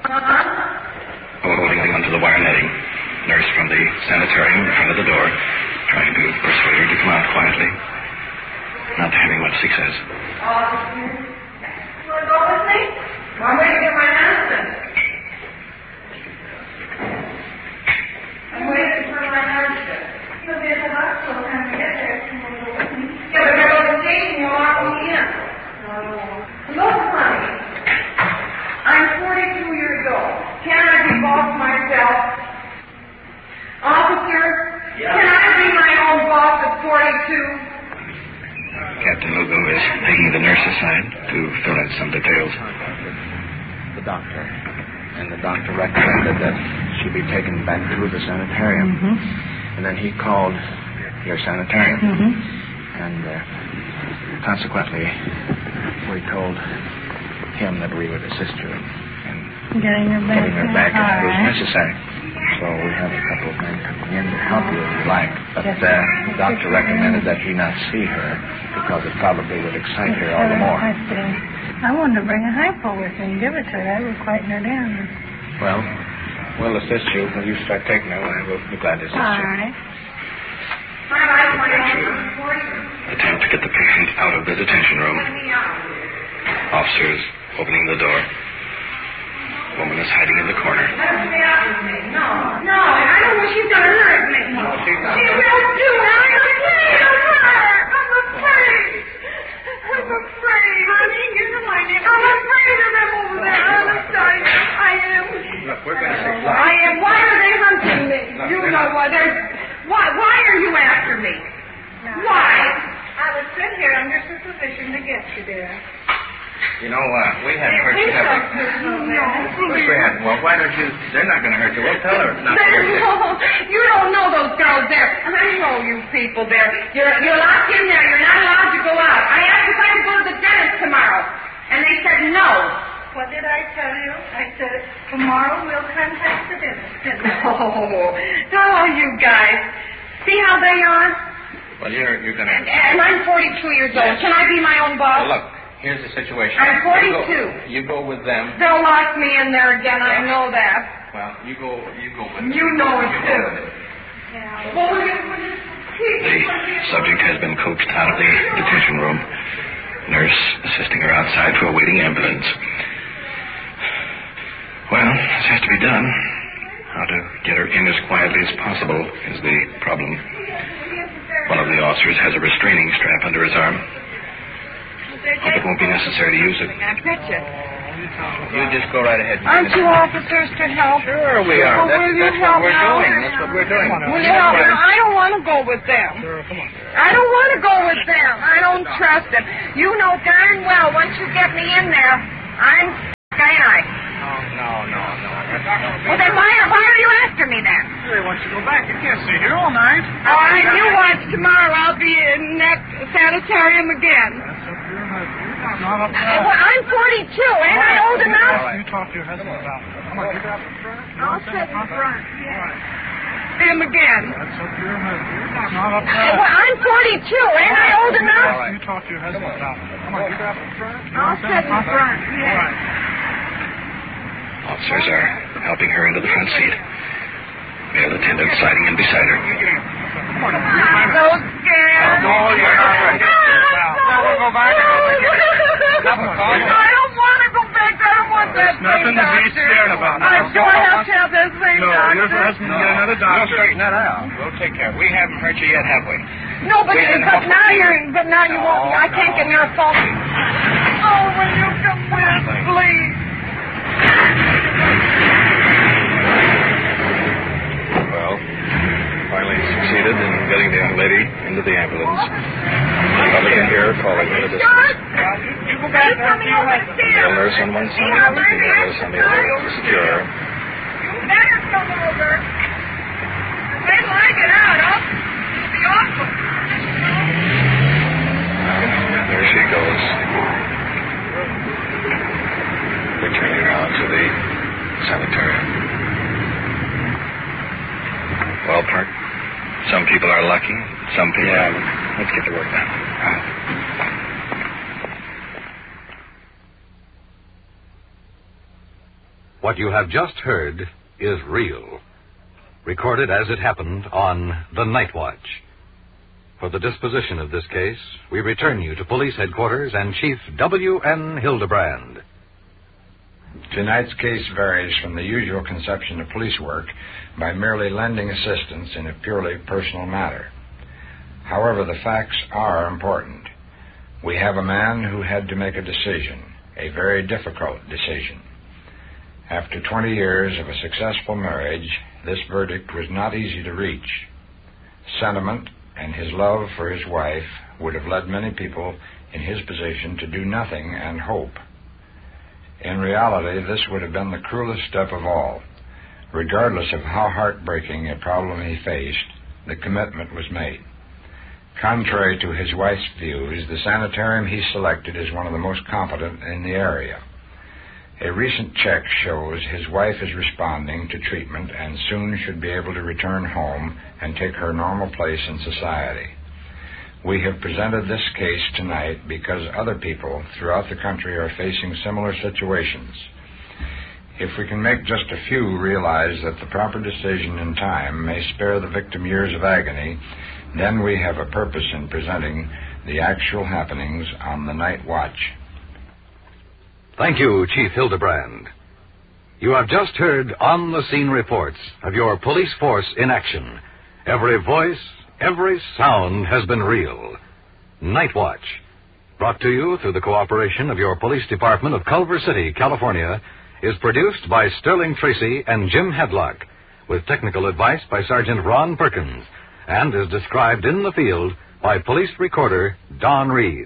Holding onto the wire netting. Nurse from the sanitarium in front of the door, trying to persuade her to come out quietly. Not having much success. You want to go with me? I'm waiting for my husband. He'll be at the hospital time to get there. Yeah, but if I go to the station, you'll lock me in. Look, honey. I'm 42 years old. Can I be boss myself? Officer, can I be my own boss at 42? Captain Lugo is taking the nurse aside to fill out some details. The doctor. And the doctor recommended that she be taken back to the sanitarium. And then he called your sanitarium. And consequently, we told him that we would assist you in getting her back as it was necessary. So we have a couple of men coming in to help you if you like. But the doctor recommended that you not see her because it probably would excite her all the more. I wanted to bring a hypo with me and give it to her. That would quieten her down. Well, we'll assist you when you start taking her, and we'll be glad to assist you. All right. Attempt to get the patient out of the detention room. Officers opening the door. Woman is hiding in the corner. No, I don't want she's going to hurt me. She will do it. I'm afraid of her. I'm afraid. Honey, you know my name. I'm afraid of them over there. Honest, I am. Look, we're going to say I am. Why are they hunting me? You know why. Why are you after me? Why? I was sent here under supervision to get you there. You know, we haven't hurt you, have we? Of course we haven't. Well, why don't you... They're not going to hurt you. We'll tell her it's not going to hurt you. You don't know those girls there. I know you people there. You're locked in there. You're not allowed to go out. I asked if I could go to the dentist tomorrow, and they said no. What did I tell you? I said, tomorrow we'll contact the dentist. Oh, you guys. See how they are? Well, you're going to... And I'm 42 years old. Can I be my own boss? Well, look, here's the situation. I'm 42. You go with them. They'll lock me in there again. I know that. Well, you go with them. You know it, too. Yeah. The subject has been coaxed out of the detention room. Nurse assisting her outside to a waiting ambulance. Well, this has to be done. How to get her in as quietly as possible is the problem. One of the officers has a restraining strap under his arm. Hope it won't be necessary to use it. I bet you. You just go right ahead. Aren't you officers to help? Sure we are. Well, That's what we're doing. That's what we're doing. Will you help me? I don't want to go with them. I don't want to go with them. I don't trust them. You know darn well once you get me in there, I'm guy. No. Well, then why are you after me then? They want you to go back. You can't stay here all night. All right, you watch. Tomorrow I'll be in that sanitarium again. That's up to your husband. Not up there. Well, I'm 42. Ain't I old enough? You talk to your husband about it. Come on, get out in front. I'll sit in front. All right. Him again. That's up to your husband. Not up there. Well, I'm 42. Ain't I old enough? You talk to your husband about it. Come on, get out in front. I'll sit in front. All right. Officers are helping her into the front seat. Male attendant sliding in beside her. I'm so scared. No, you're not ready. Now we'll go back and I don't want to go back. I don't want that thing, nothing to be scared about. Do I have to have this thing, No, doctor? your husband get another doctor. We'll straighten that out. We'll take care. We haven't hurt you yet, have we? No, but now you won't. I can't get near a phone. Oh, will you come with, please? Well, finally succeeded in getting the young lady into the ambulance. Public in here calling in a distance. You go back there and see your husband. Male nurse on one side, female nurse on the other to secure her. You better come over. Wait till I get out. It'll be awful. There she goes. Returning now to the sanitarium. Well, Park, some people are lucky, some people haven't. Let's get to work now. What you have just heard is real. Recorded as it happened on The Night Watch. For the disposition of this case, we return you to Police Headquarters and Chief W.N. Hildebrand. Tonight's case varies from the usual conception of police work by merely lending assistance in a purely personal matter. However, the facts are important. We have a man who had to make a decision, a very difficult decision. After 20 years of a successful marriage, this verdict was not easy to reach. Sentiment and his love for his wife would have led many people in his position to do nothing and hope. In reality, this would have been the cruelest step of all. Regardless of how heartbreaking a problem he faced, the commitment was made. Contrary to his wife's views, the sanitarium he selected is one of the most competent in the area. A recent check shows his wife is responding to treatment and soon should be able to return home and take her normal place in society. We have presented this case tonight because other people throughout the country are facing similar situations. If we can make just a few realize that the proper decision in time may spare the victim years of agony, then we have a purpose in presenting the actual happenings on the Night Watch. Thank you, Chief Hildebrand. You have just heard on-the-scene reports of your police force in action. Every voice, every sound has been real. Night Watch, brought to you through the cooperation of your police department of Culver City, California, is produced by Sterling Tracy and Jim Hedlock, with technical advice by Sergeant Ron Perkins, and is described in the field by police recorder Don Reed.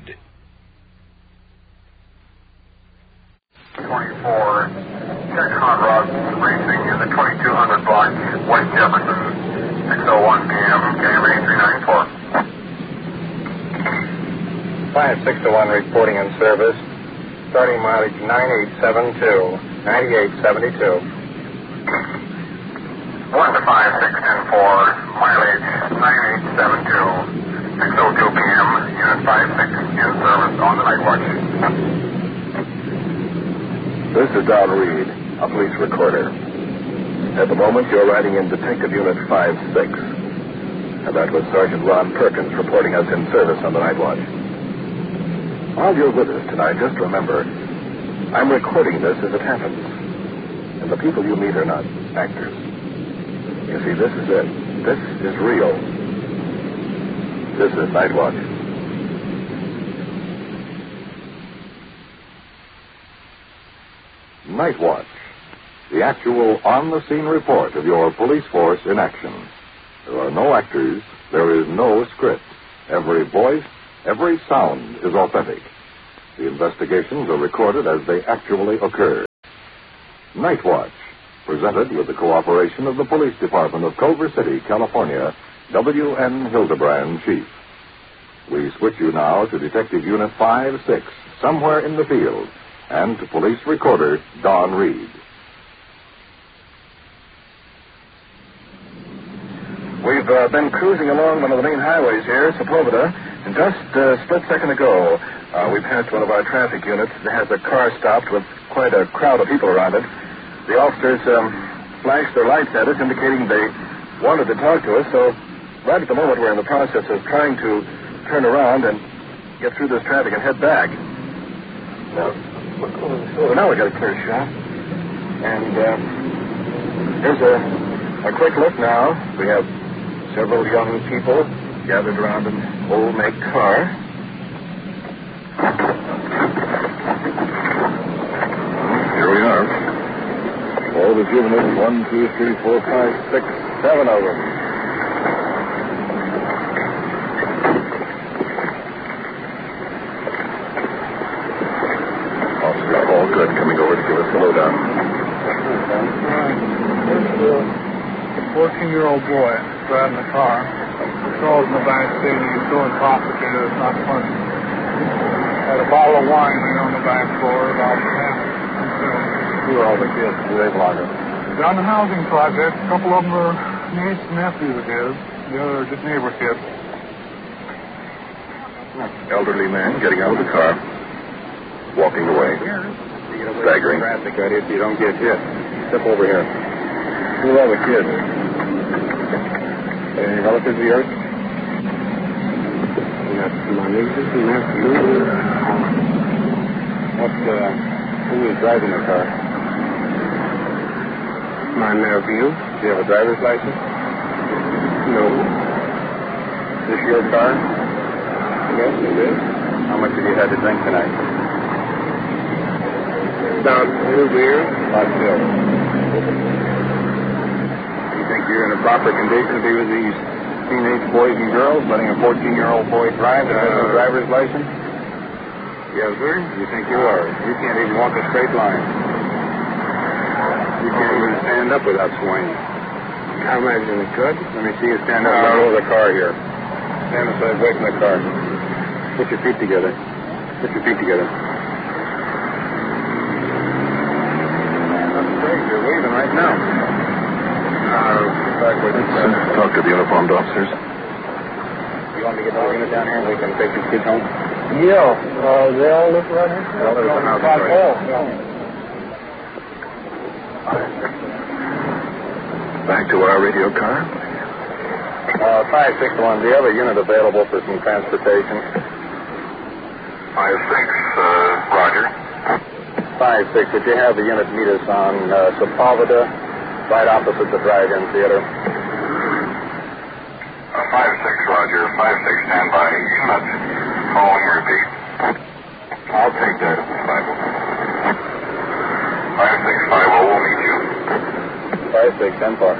24, check hot rod racing in the 2200 block, West Jefferson, 6:01 p.m., January 394. 56-1 reporting in service, starting mileage 9872, 9872. 1 to 5610-4, mileage 9872, 6:02 p.m., Unit 56 in service on the Night Watch. This is Don Reed, a police recorder. At the moment, you're riding in Detective Unit 56. And that was Sergeant Ron Perkins reporting us in service on the Night Watch. While you're with us tonight, just remember, I'm recording this as it happens. And the people you meet are not actors. You see, this is it. This is real. This is Night Watch. Night Watch, the actual on-the-scene report of your police force in action. There are no actors, there is no script. Every voice, every sound is authentic. The investigations are recorded as they actually occur. Night Watch, presented with the cooperation of the Police Department of Culver City, California, W.N. Hildebrand, Chief. We switch you now to Detective Unit 56, somewhere in the field, and to police recorder Don Reed. We've been cruising along one of the main highways here, Sepulveda, and just a split second ago, we passed one of our traffic units that has a car stopped with quite a crowd of people around it. The officers flashed their lights at us, indicating they wanted to talk to us, so right at the moment we're in the process of trying to turn around and get through this traffic and head back. Now we got a clear shot. And here's a quick look now. We have several young people gathered around an old make car. Here we are. All the juveniles, 1, 2, 3, 4, 5, 6, 7 of them. Officer Paul Good coming over to give us the lowdown. There's a 14-year-old boy driving the car. The girl's in the back seat and he's so intoxicated it's not funny. Had a bottle of wine laying on the back floor, about half consumed. Who are all the kids? Who they belong to? Down the housing project, a couple of them are nieces and nephews of his. The other are just neighbor kids. Elderly man getting out of the car, walking away, staggering. Traffic, that is, you don't get hit. step over here. Who are all the kids? Any relatives of yours? My nieces and nephews. Who was driving the car? My nephew. Do you have a driver's license? No. Is this your car? Yes, it is. How much have you had to drink tonight? About 2 beers. About 2. Do you think you're in a proper condition to be with these teenage boys and girls, letting a 14-year-old boy drive that has no driver's license? Yes, sir. You think you are? You can't even walk a straight line. You can't even stand up without swaying. I imagine it could. Let me see you stand up all over the car here. Stand aside, away from the car. Put your feet together. Put your feet together. That's great. You're waving right now. Let's talk to the uniformed officers. You want me to get another unit down here and we can take these kids home? Yeah. They all live right here? They all live in the house. Back to our radio car. 561, do you have a unit available for some transportation? 5-6, Roger. 5-6, would you have the unit meet us on Sepulveda, right opposite the drive-in theater? 5-6, Roger. 5-6, stand by. Unit, following repeat. I'll take that. 5650 will meet you. 5-6, 10 4.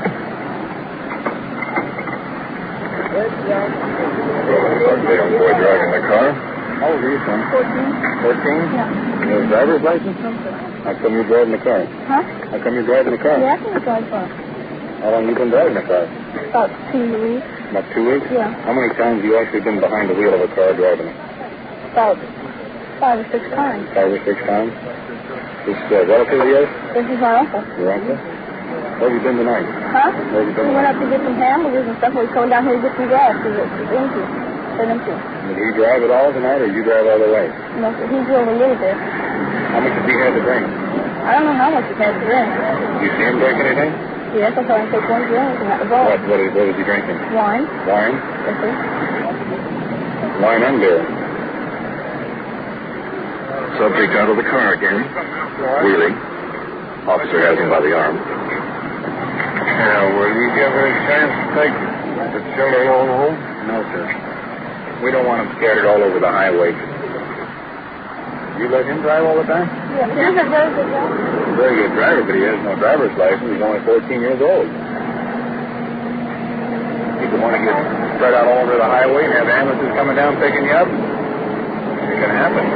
Young boy driving the car. How old are you, son? 14. 14? Yeah. You have a driver's license? How come you're driving the car? Huh? How come you're driving the car? Yeah, I can drive car. How long have you been driving the car? About 2 weeks. About 2 weeks? Yeah. How many times have you actually been behind the wheel of a car driving it? About 5 or 6 times. 5 or 6 times? This relative of yours? This is my uncle. Your uncle? Where have you been tonight? Huh? Where have you been We went tonight? up to get some hamburgers and stuff. We're coming down here to get some gas because it's empty. It's empty. Did he drive it all tonight, or you drive all the way? No, so he drove a little bit. How much has he had to drink? I don't know how much he had to drink. Did you see him drink anything? Yes, I saw him take 1 drink and that was all. What was he drinking? Wine. Wine? Yes, sir. Wine and beer. Subject out of the car again. Wheeling. Officer has him by the arm. Yeah, will you give her a chance to take the children on home? No, sir. We don't want them scattered all over the highway. You let him drive all the time? Yes, he's a very good driver. Very good driver, but he has no driver's license. He's only 14 years old. People want to get spread out all over the highway and have ambulances coming down picking you up. It can happen.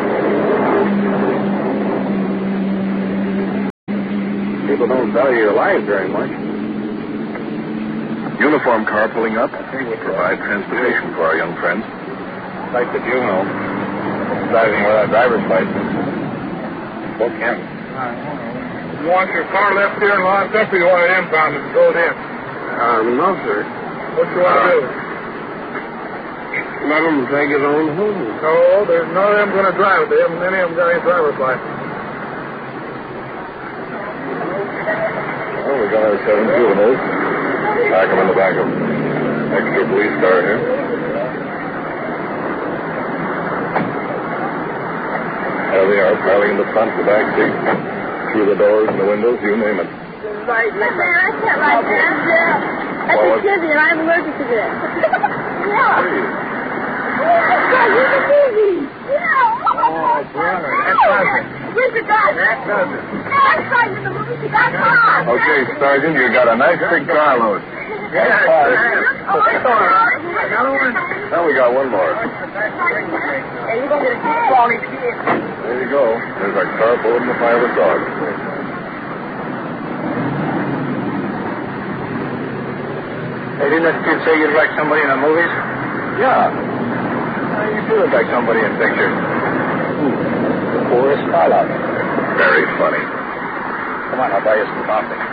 People don't value your lives very much. Uniform car pulling up. Provide transportation for our young friends. Like the juvenile driving without driver's license. Book him. You want your car left here and locked up, or you want it impounded and towed in? No, sir. What you want to do? Let them take it on home. No, there's none of them going to drive it. They haven't any of them got any driver's license. Well, we're going to have 7 juveniles. Pack them in the back of extra police car here. There they are, piling in the front, the back seat, through the doors and the windows, you name it. Right, man, I can't like that. Yeah. That's a kizzy, and I'm allergic to this. Yeah. He's a kizzy. Yeah. Oh, brother, that's nothing. Where's the gun? That's nothing. No, I'm trying to move. You got caught. Okay, Sergeant, you got a nice big carload. Yeah, another one. Now we got one more. Hey, you're going to get a big quality kid. There you go. There's our car full of the 5 of dogs. Hey, didn't that kid say you'd like somebody in the movies? Yeah. You do look like somebody in pictures. Boris Karloff. Very funny. Come on, I'll buy you some coffee.